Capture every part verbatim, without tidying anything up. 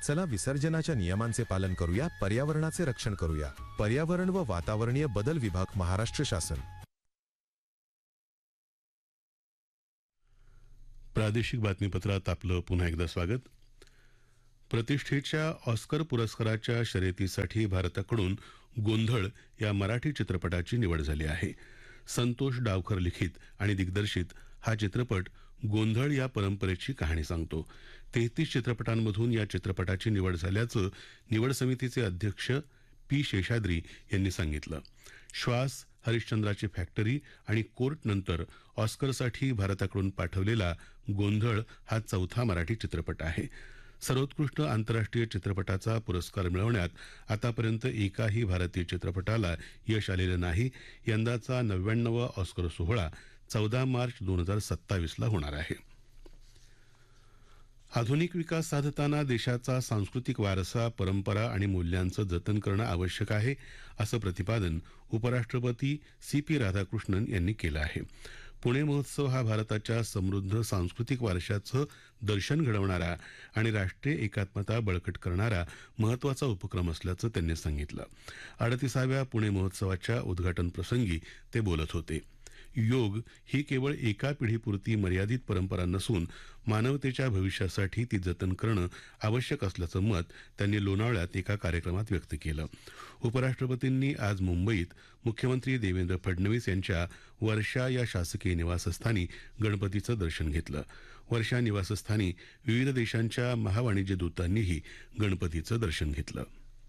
चला विसर्जनाच्या नियमांचे पालन करूया, पर्यावरणाचे रक्षण करूया. पर्यावरण व वातावरणीय बदल विभाग, महाराष्ट्र शासन. प्रादेशिक बातमीपत्रात आपलं पुन्हा एकदा स्वागत. प्रतिष्ठेच्या ऑस्कर पुरस्काराच्या शर्यतीसाठी भारताकडून गोंधळ या मराठी चित्रपटाची निवड झाली आहे. संतोष डावकर लिखित आणि दिग्दर्शित हा चित्रपट गोंधळ या परंपरेची कहाणी सांगतो. तेहतीस चित्रपटांमधून या चित्रपटाची निवड झाल्याचं निवड समितीचे अध्यक्ष पी शेषाद्री यांनी सांगितलं. श्वास, हरिश्चंद्राची फॅक्टरी आणि कोर्ट नंतर ऑस्करसाठी भारताकडून पाठवलेला गोंधळ हा चौथा मराठी चित्रपट आहे. सर्वोत्कृष्ट आंतरराष्ट्रीय चित्रपटाचा पुरस्कार मिळवण्यात आतापर्यंत एकाही भारतीय चित्रपटाला यश आलेलं नाही. यंदाचा नव्याण्णवा ऑस्कर सोहळा चौदा मार्च दोन हजार सत्तावीसला होणार आहे. आधुनिक विकास साधताना देशाचा सांस्कृतिक वारसा, परंपरा आणि मूल्यांचं जतन करणं आवश्यक आहे, असं प्रतिपादन उपराष्ट्रपती सी पी राधाकृष्णन यांनी केलं आहे. पुणे महोत्सव हा भारताच्या समृद्ध सांस्कृतिक वारशाचं दर्शन घडवणारा आणि राष्ट्रीय एकात्मता बळकट करणारा महत्त्वाचा उपक्रम असल्याचं त्यांनी सांगितलं. अडतीसाव्या पुणे महोत्सवाच्या उद्घाटन प्रसंगी ते बोलत होते. योग ही केवळ एका पिढीपुरती मर्यादित परंपरा नसून मानवतेच्या भविष्यासाठी ती जतन करणं आवश्यक असल्याचं मत त्यांनी लोणावळ्यात एका कार्यक्रमात व्यक्त केलं. उपराष्ट्रपतींनी आज मुंबईत मुख्यमंत्री देवेंद्र फडणवीस यांच्या वर्षा या शासकीय निवासस्थानी गणपतीचं दर्शन घेतलं. वर्षा निवासस्थानी विविध देशांच्या महावाणिज्य दूतांनीही गणपतीचं दर्शन घेतलं.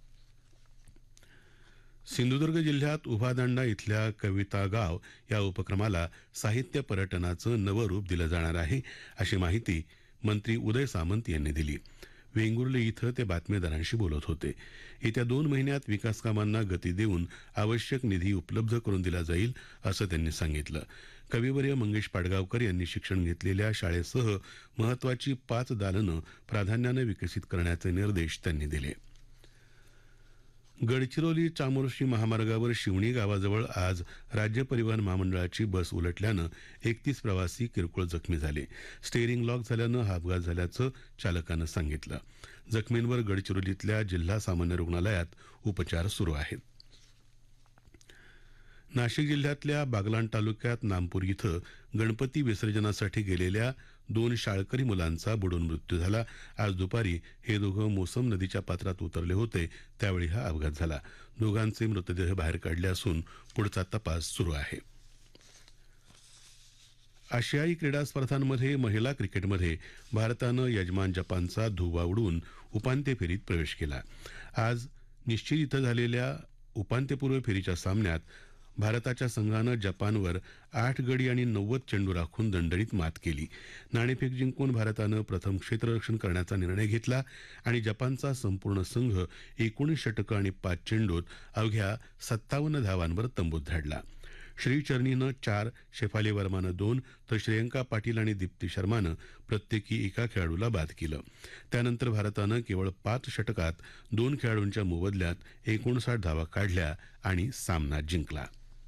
सिंधुदुर्ग जिल्ह्यात उभादांडा इथल्या कविता गाव या उपक्रमाला साहित्य पर्यटनाचं नवं रूप दिलं जाणार आहे, अशी माहिती मंत्री उदय सामंत यांनी दिली. वेंगुर्ले इथं ते बातमीदारांशी बोलत होते. येत्या दोन महिन्यात विकास कामांना गती देऊन आवश्यक निधी उपलब्ध करून दिला जाईल, असं त्यांनी सांगितलं. कविवर्य मंगेश पाडगावकर यांनी शिक्षण घेतलेल्या शाळेसह महत्त्वाची पाच दालनं प्राधान्यानं विकसित करण्याचे निर्देश त्यांनी दिले. गडचिरोली चामोर्शी महामार्गावर शिवणी गावाजवळ आज राज्य परिवहन महामंडळाची बस उलटल्यानं एकतीस प्रवासी किरकोळ जखमी झाले. स्टेअरिंग लॉक झाल्यानं हा अपघात झाल्याचं चालकानं सांगितलं. जखमींवर गडचिरोलीतल्या जिल्हा सामान्य रुग्णालयात उपचार सुरू आहेत. नाशिक जिल्ह्यातल्या बागलाण तालुक्यात नामपूर इथं गणपती विसर्जनासाठी गेलेल्या दोन शाळकरी मुलांचा बुडून मृत्यू झाला. आज दुपारी हे दोघं मोसम नदीच्या पात्रात उतरले होते, त्यावेळी हा अपघात झाला. दोघांचे मृतदेह बाहेर काढले असून पुढचा तपास सुरू आहे. आशियाई क्रीडा स्पर्धांमध्ये महिला क्रिकेटमध्ये भारतानं यजमान जपानचा धुव्वा उडवून उपांत्य फेरीत प्रवेश केला. आज निश्चित इथं झालेल्या उपांत्यपूर्व फेरीच्या सामन्यात भारताच्या संघानं जपानवर आठ गडी आणि नव्वद चेंडू राखून दणदणीत मात केली. नाणेफेक जिंकून भारतानं प्रथम क्षेत्ररक्षण करण्याचा निर्णय घेतला आणि जपानचा संपूर्ण संघ एकोणीस षटकं आणि पाच चेंडूत अवघ्या सत्तावन्न धावांवर तंबूत धाडला. श्रीचरणीनं चार, शेफाली वर्मानं दोन तर श्रेयंका पाटील आणि दीप्ती शर्मानं प्रत्येकी एका खेळाडूला बाद केलं. त्यानंतर भारतानं केवळ पाच षटकात दोन खेळाडूंच्या मोबदल्यात एकोणसाठ धावा काढल्या आणि सामना जिंकला.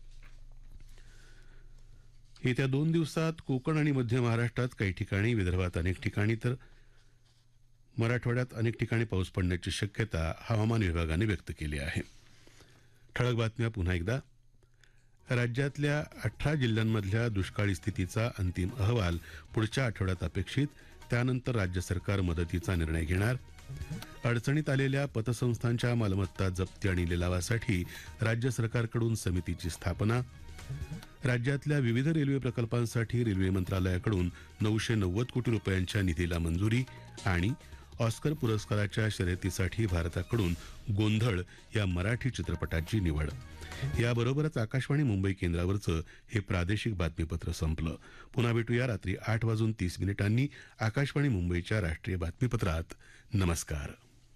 येत्या दोन दिवसात कोकण आणि मध्य महाराष्ट्रात काही ठिकाणी, विदर्भात अनेक ठिकाणी तर मराठवाड्यात अनेक ठिकाणी पाऊस पडण्याची शक्यता हवामान विभागाने व्यक्त केली आहे. ठळक बातम्या पुन्हा एकदा. राज्यातल्या अठरा जिल्ह्यांमधल्या दुष्काळी स्थितीचा अंतिम अहवाल पुढच्या आठवड्यात अपेक्षित. त्यानंतर राज्य सरकार मदतीचा निर्णय घेणार. अडचणीत आलेल्या पतसंस्थांच्या मालमत्ता जप्ती आणि लिलावासाठी राज्य सरकारकडून समितीची स्थापना. राज्यातल्या विविध रेल्वे प्रकल्पांसाठी रेल्वे मंत्रालयाकडून नऊशे नव्वद कोटी रुपयांच्या निधीला मंजुरी. आणि ऑस्कर पुरस्काराच्या शर्यतीसाठी भारताकडून गोंधळ या मराठी चित्रपटाची निवड. याबरोबरच आकाशवाणी मुंबई केंद्रावरचं हे प्रादेशिक बातमीपत्र संपलं. पुन्हा भेटूया रात्री आठ वाजून तीस मिनिटांनी आकाशवाणी मुंबईच्या राष्ट्रीय बातमीपत्रात. नमस्कार.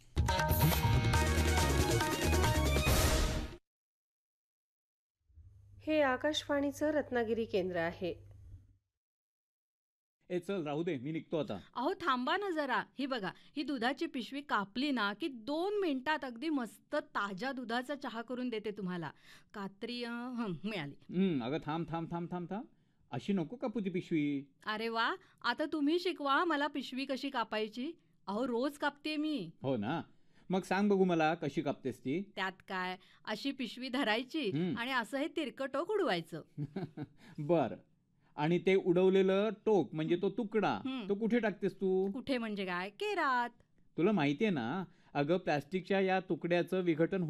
हे आकाशवाणीचं रत्नागिरी केंद्र आहे. ए चल राहू दे, मी निघतो आता. अहो थांबा ना जरा. ही बघा, ही दुधाची पिशवी कापली ना की दोन मिनिटात अगदी मस्त ताज्या दुधाचा चहा करून देते तुम्हाला. कात्री हं मिळाली. हं, अगं थांब थांब थांब थांब थांब अशी नको कापू ती पिशवी. अरे वा, आता तुम्ही शिकवा मला पिशवी कशी कापायची. अहो रोज कापते मी. हो ना, मग सांग बघू मला कशी कापतेस ती. त्यात काय, अशी पिशवी धरायची हं. आणि असं हे तिरकं टोक उडवायचं. बर, आणि ते उडवलेलं टोक म्हणजे तो तुकडा हं. तो कुठे टाकतेस तू. कुठे म्हणजे काय, केरात. तुला माहितीये ना, अगं प्लास्टिकच्या या तुकड्याचं विघटन